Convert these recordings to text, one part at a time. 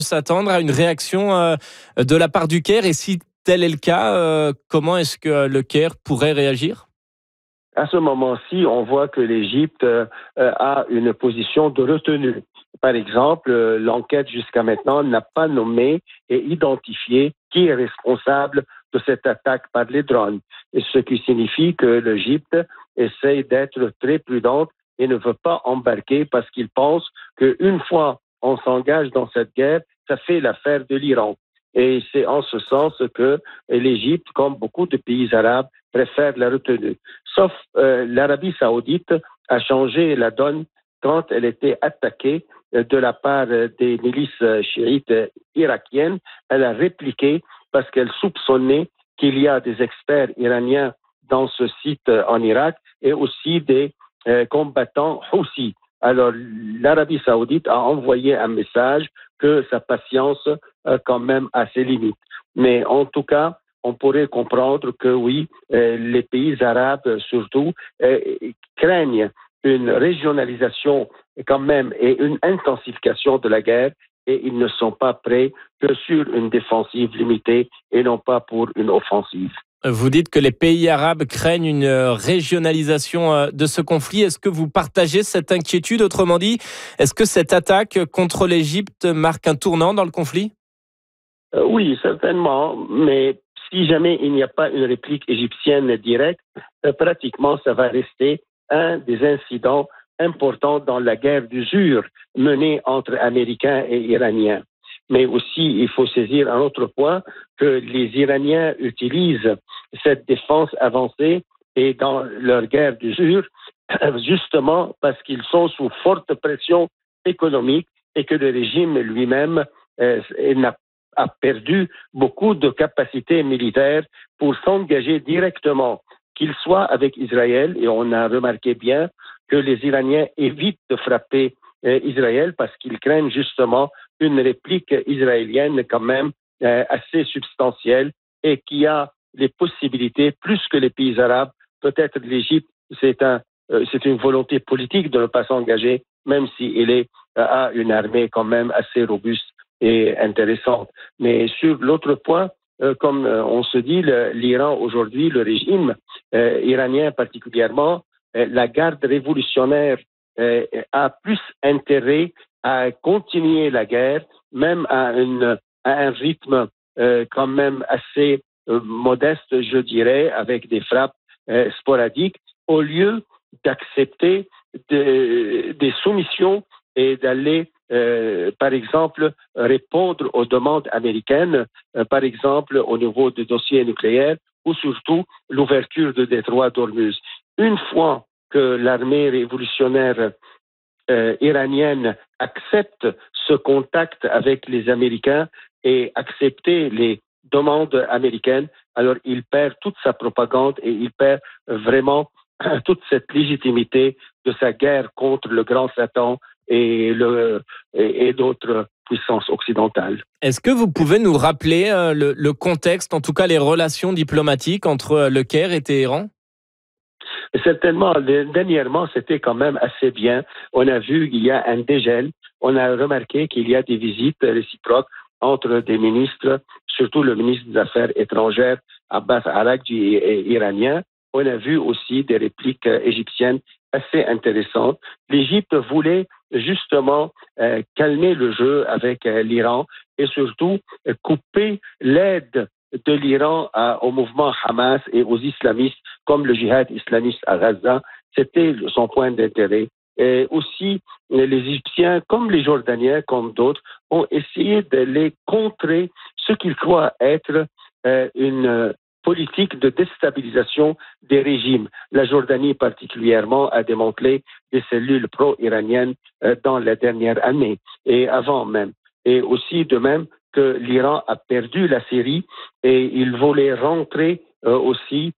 S'attendre à une réaction de la part du Caire et si tel est le cas, comment est-ce que le Caire pourrait réagir? À ce moment-ci, on voit que l'Égypte a une position de retenue. Par exemple, l'enquête jusqu'à maintenant n'a pas nommé et identifié qui est responsable de cette attaque par les drones. Et ce qui signifie que l'Égypte essaye d'être très prudente et ne veut pas embarquer parce qu'il pense qu'une fois on s'engage dans cette guerre, ça fait l'affaire de l'Iran. Et c'est en ce sens que l'Égypte, comme beaucoup de pays arabes, préfère la retenue. Sauf l'Arabie saoudite a changé la donne quand elle était attaquée de la part des milices chiites irakiennes. Elle a répliqué parce qu'elle soupçonnait qu'il y a des experts iraniens dans ce site en Irak et aussi des combattants Houthis. Alors, l'Arabie saoudite a envoyé un message que sa patience quand même a ses limites. Mais en tout cas, on pourrait comprendre que oui, les pays arabes surtout craignent une régionalisation quand même et une intensification de la guerre et ils ne sont pas prêts que sur une défensive limitée et non pas pour une offensive. Vous dites que les pays arabes craignent une régionalisation de ce conflit. Est-ce que vous partagez cette inquiétude? Autrement dit, est-ce que cette attaque contre l'Égypte marque un tournant dans le conflit? Oui, certainement, mais si jamais il n'y a pas une réplique égyptienne directe, pratiquement ça va rester un des incidents importants dans la guerre d'usure menée entre Américains et Iraniens. Mais aussi, il faut saisir un autre point, que les Iraniens utilisent cette défense avancée et dans leur guerre d'usure, justement parce qu'ils sont sous forte pression économique et que le régime lui-même a perdu beaucoup de capacités militaires pour s'engager directement, qu'il soit avec Israël, et on a remarqué bien que les Iraniens évitent de frapper Israël parce qu'ils craignent justement une réplique israélienne quand même assez substantielle et qui a les possibilités, plus que les pays arabes, peut-être l'Égypte, c'est une volonté politique de ne pas s'engager, même s'il a une armée quand même assez robuste et intéressante. Mais sur l'autre point, comme on se dit, l'Iran aujourd'hui, le régime iranien particulièrement, la garde révolutionnaire a plus intérêt à continuer la guerre, même à un rythme quand même assez modeste, je dirais, avec des frappes sporadiques, au lieu d'accepter des soumissions et d'aller, par exemple, répondre aux demandes américaines, par exemple au niveau du dossier nucléaire ou surtout l'ouverture de détroit d'Ormuz. Une fois que l'armée révolutionnaire iranienne accepte ce contact avec les Américains et accepter les demandes américaines, alors il perd toute sa propagande et il perd vraiment toute cette légitimité de sa guerre contre le grand Satan et d'autres puissances occidentales. Est-ce que vous pouvez nous rappeler le contexte, en tout cas les relations diplomatiques entre le Caire et Téhéran? Certainement, dernièrement, c'était quand même assez bien. On a vu qu'il y a un dégel. On a remarqué qu'il y a des visites réciproques entre des ministres, surtout le ministre des Affaires étrangères, Abbas Araqji, iranien. On a vu aussi des répliques égyptiennes assez intéressantes. L'Égypte voulait justement calmer le jeu avec l'Iran et surtout couper l'aide de l'Iran au mouvement Hamas et aux islamistes comme le djihad islamiste à Gaza. C'était son point d'intérêt. Et aussi, les Égyptiens, comme les Jordaniens, comme d'autres, ont essayé de les contrer ce qu'ils croient être une politique de déstabilisation des régimes. La Jordanie particulièrement a démantelé des cellules pro-iraniennes dans la dernière année et avant même. Et aussi de même que l'Iran a perdu la Syrie et il voulait rentrer aussi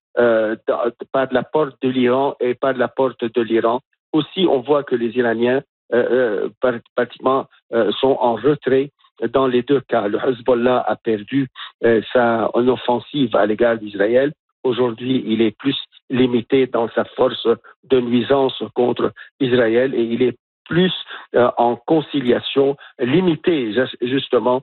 par la porte de l'Iran et par la porte de l'Iran. Aussi, on voit que les Iraniens pratiquement sont en retrait dans les deux cas. Le Hezbollah a perdu sa offensive à l'égard d'Israël. Aujourd'hui, il est plus limité dans sa force de nuisance contre Israël et il est plus en conciliation, limiter justement